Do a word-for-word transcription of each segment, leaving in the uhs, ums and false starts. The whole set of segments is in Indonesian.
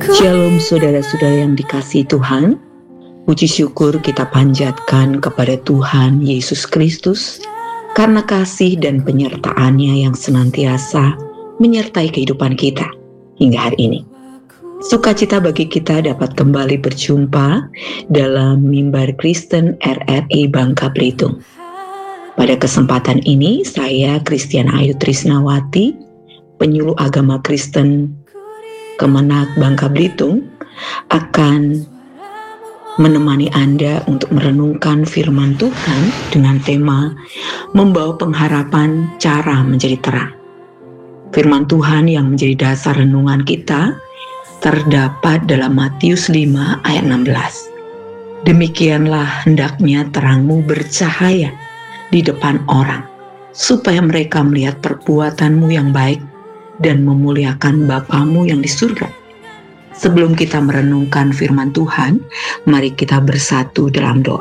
Shalom saudara-saudara yang dikasihi Tuhan. Puji syukur kita panjatkan kepada Tuhan Yesus Kristus karena kasih dan penyertaan-Nya yang senantiasa menyertai kehidupan kita hingga hari ini. Sukacita bagi kita dapat kembali berjumpa dalam Mimbar Kristen R R I Bangka Belitung. Pada kesempatan ini saya Kristiana Ayu Trisnawati, penyuluh agama Kristen Kemenak Bangka Belitung, akan menemani Anda untuk merenungkan firman Tuhan dengan tema membawa pengharapan cara menjadi terang. Firman Tuhan yang menjadi dasar renungan kita terdapat dalam Matius lima ayat enam belas. Demikianlah hendaknya terangmu bercahaya di depan orang, supaya mereka melihat perbuatanmu yang baik dan memuliakan Bapamu yang di surga. Sebelum kita merenungkan firman Tuhan, mari kita bersatu dalam doa.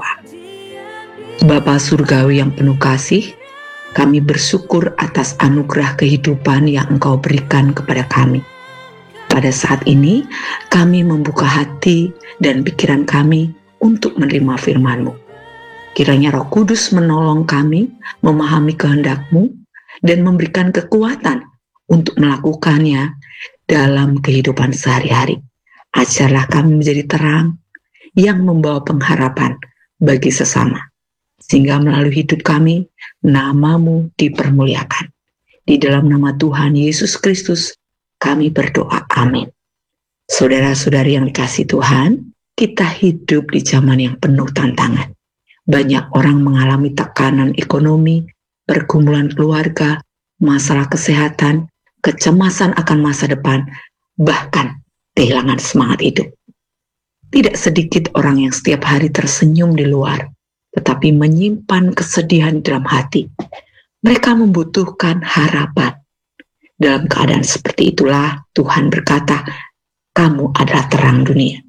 Bapa Surgawi yang penuh kasih, kami bersyukur atas anugerah kehidupan yang Engkau berikan kepada kami. Pada saat ini, kami membuka hati dan pikiran kami untuk menerima firman-Mu. Kiranya Roh Kudus menolong kami memahami kehendak-Mu dan memberikan kekuatan untuk melakukannya dalam kehidupan sehari-hari. Ajarlah kami menjadi terang yang membawa pengharapan bagi sesama, sehingga melalui hidup kami, nama-Mu dipermuliakan. Di dalam nama Tuhan Yesus Kristus, kami berdoa, amin. Saudara-saudari yang dikasihi Tuhan, kita hidup di zaman yang penuh tantangan. Banyak orang mengalami tekanan ekonomi, pergumulan keluarga, masalah kesehatan, kecemasan akan masa depan, bahkan kehilangan semangat hidup. Tidak sedikit orang yang setiap hari tersenyum di luar, tetapi menyimpan kesedihan dalam hati. Mereka membutuhkan harapan. Dalam keadaan seperti itulah Tuhan berkata, kamu adalah terang dunia.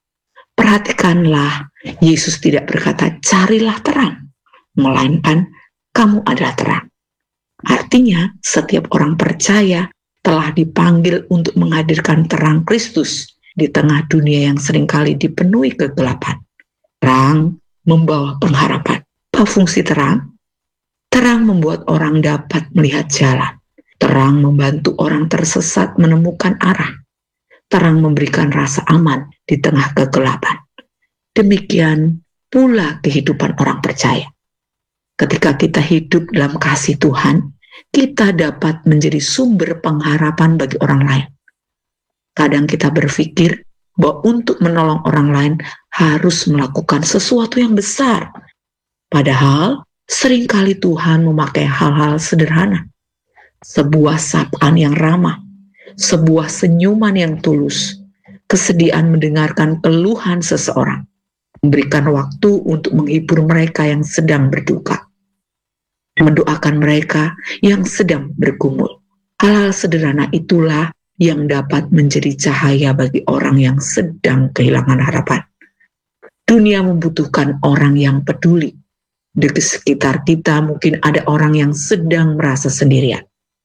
Perhatikanlah, Yesus tidak berkata, carilah terang, melainkan kamu adalah terang. Artinya, setiap orang percaya telah dipanggil untuk menghadirkan terang Kristus di tengah dunia yang seringkali dipenuhi kegelapan. Terang membawa pengharapan. Apa fungsi terang? Terang membuat orang dapat melihat jalan. Terang membantu orang tersesat menemukan arah. Terang memberikan rasa aman di tengah kegelapan. Demikian pula kehidupan orang percaya. Ketika kita hidup dalam kasih Tuhan, kita dapat menjadi sumber pengharapan bagi orang lain. Kadang kita berpikir bahwa untuk menolong orang lain harus melakukan sesuatu yang besar. Padahal seringkali Tuhan memakai hal-hal sederhana. Sebuah sapaan yang ramah, sebuah senyuman yang tulus, kesediaan mendengarkan keluhan seseorang, memberikan waktu untuk menghibur mereka yang sedang berduka, mendoakan mereka yang sedang bergumul. Hal-hal sederhana itulah yang dapat menjadi cahaya bagi orang yang sedang kehilangan harapan. Dunia membutuhkan orang yang peduli. Di sekitar kita mungkin ada orang yang sedang merasa sendirian.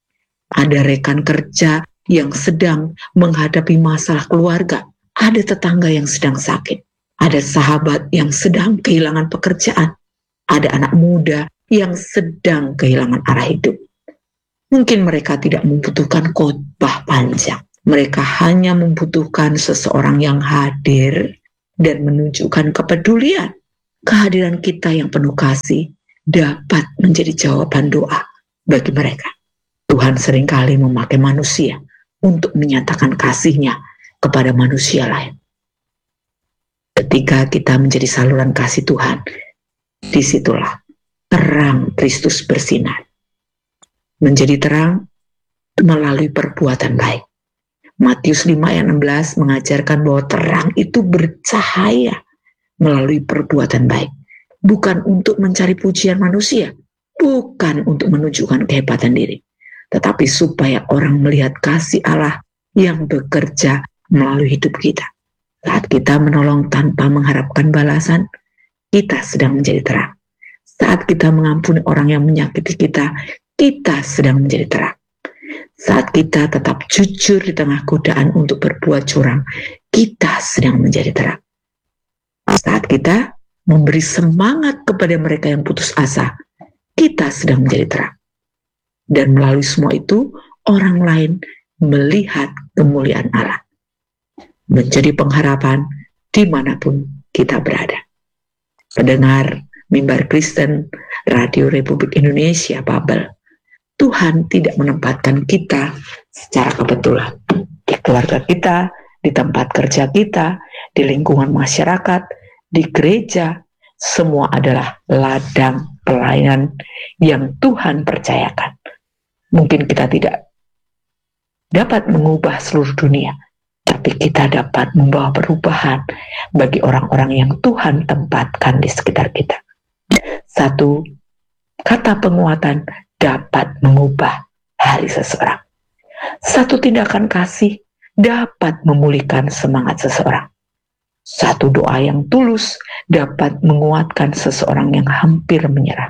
Ada rekan kerja yang sedang menghadapi masalah keluarga. Ada tetangga yang sedang sakit. Ada sahabat yang sedang kehilangan pekerjaan. Ada anak muda yang sedang kehilangan arah hidup. Mungkin mereka tidak membutuhkan khotbah panjang. Mereka hanya membutuhkan seseorang yang hadir dan menunjukkan kepedulian. Kehadiran kita yang penuh kasih dapat menjadi jawaban doa bagi mereka. Tuhan seringkali memakai manusia untuk menyatakan kasih-Nya kepada manusia lain. Ketika kita menjadi saluran kasih Tuhan, disitulah terang Kristus bersinar. Menjadi terang melalui perbuatan baik. Matius lima ayat enam belas mengajarkan bahwa terang itu bercahaya melalui perbuatan baik. Bukan untuk mencari pujian manusia, bukan untuk menunjukkan kehebatan diri, tetapi supaya orang melihat kasih Allah yang bekerja melalui hidup kita. Saat kita menolong tanpa mengharapkan balasan, kita sedang menjadi terang. Saat kita mengampuni orang yang menyakiti kita, kita sedang menjadi terang. Saat kita tetap jujur di tengah godaan untuk berbuat curang, kita sedang menjadi terang. Saat kita memberi semangat kepada mereka yang putus asa, kita sedang menjadi terang. Dan melalui semua itu, orang lain melihat kemuliaan Allah. Menjadi pengharapan dimanapun kita berada. Pendengar Mimbar Kristen Radio Republik Indonesia Babel, Tuhan tidak menempatkan kita secara kebetulan. Di keluarga kita, di tempat kerja kita, di lingkungan masyarakat, di gereja, semua adalah ladang pelayanan yang Tuhan percayakan. Mungkin kita tidak dapat mengubah seluruh dunia, tapi kita dapat membawa perubahan bagi orang-orang yang Tuhan tempatkan di sekitar kita. Satu kata penguatan dapat mengubah hari seseorang. Satu tindakan kasih dapat memulihkan semangat seseorang. Satu doa yang tulus dapat menguatkan seseorang yang hampir menyerah.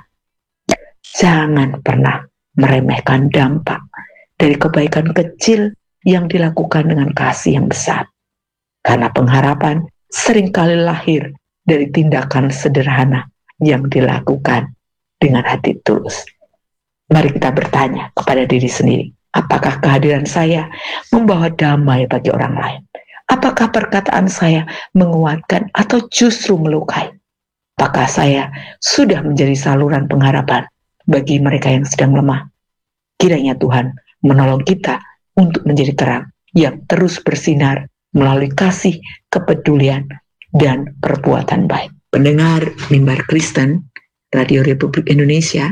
Jangan pernah meremehkan dampak dari kebaikan kecil yang dilakukan dengan kasih yang besar. Karena pengharapan seringkali lahir dari tindakan sederhana yang dilakukan dengan hati tulus. Mari kita bertanya kepada diri sendiri, apakah kehadiran saya membawa damai bagi orang lain? Apakah perkataan saya menguatkan atau justru melukai? Apakah saya sudah menjadi saluran pengharapan bagi mereka yang sedang lemah? Kiranya Tuhan menolong kita untuk menjadi terang yang terus bersinar melalui kasih, kepedulian, dan perbuatan baik. Pendengar Mimbar Kristen Radio Republik Indonesia,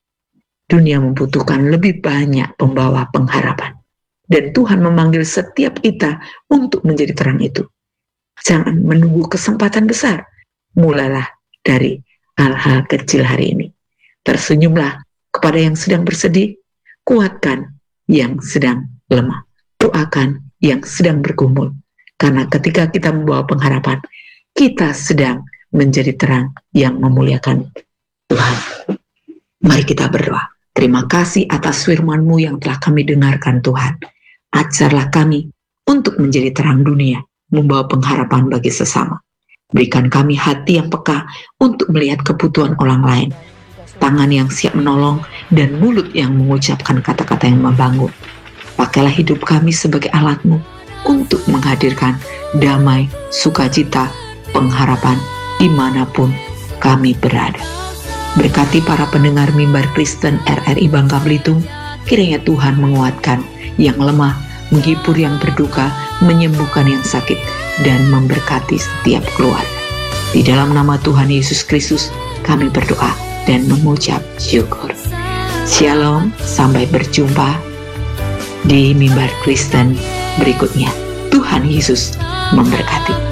dunia membutuhkan lebih banyak pembawa pengharapan. Dan Tuhan memanggil setiap kita untuk menjadi terang itu. Jangan menunggu kesempatan besar. Mulailah dari hal-hal kecil hari ini. Tersenyumlah kepada yang sedang bersedih. Kuatkan yang sedang lemah. Doakan yang sedang bergumul. Karena ketika kita membawa pengharapan, kita sedang menjadi terang yang memuliakan Tuhan. Mari kita berdoa. Terima kasih atas firman-Mu yang telah kami dengarkan, Tuhan. Ajarlah kami untuk menjadi terang dunia, membawa pengharapan bagi sesama. Berikan kami hati yang peka untuk melihat kebutuhan orang lain, tangan yang siap menolong, dan mulut yang mengucapkan kata-kata yang membangun. Pakailah hidup kami sebagai alat-Mu untuk menghadirkan damai, sukacita, pengharapan dimanapun kami berada. Berkati para pendengar Mimbar Kristen R R I Bangka Belitung, kiranya Tuhan menguatkan yang lemah, menghibur yang berduka, menyembuhkan yang sakit, dan memberkati setiap keluarga. Di dalam nama Tuhan Yesus Kristus, kami berdoa dan mengucap syukur. Shalom, sampai berjumpa di Mimbar Kristen berikutnya. Tuhan Yesus memberkati.